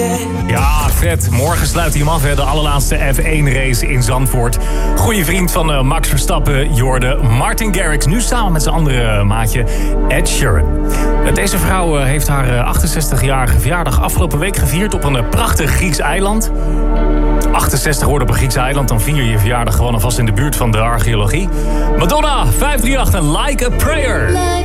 Ja, vet. Morgen sluit hij hem af, hè, de allerlaatste F1-race in Zandvoort. Goeie vriend van Max Verstappen, Jorde Martin Garrix. Nu samen met zijn andere maatje Ed Sheeran. Deze vrouw heeft haar 68-jarige verjaardag afgelopen week gevierd op een prachtig Grieks eiland. 68 worden op een Grieks eiland, dan vier je verjaardag gewoon alvast in de buurt van de archeologie. Madonna, 538 en Like a Prayer.